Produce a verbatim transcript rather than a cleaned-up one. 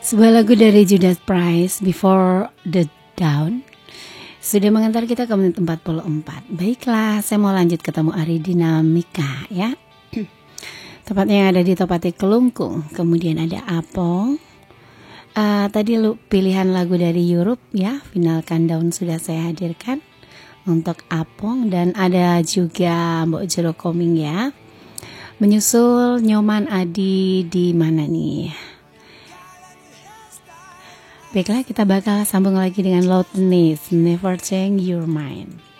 Sebuah lagu dari Judas Priest, Before the Dawn, sudah mengantar kita ke menit empat puluh empat. Baiklah, saya mau lanjut ketemu Ari Dinamika ya. Tepatnya yang ada di Topati Kelungkung. Kemudian ada Apong. Uh, tadi lu pilihan lagu dari Europe ya, Final Countdown sudah saya hadirkan untuk Apong. Dan ada juga Mbok Jero Koming ya. Menyusul Nyoman Adi di mana nih? Baiklah, kita bakal sambung lagi dengan Loudness, Never Change Your Mind.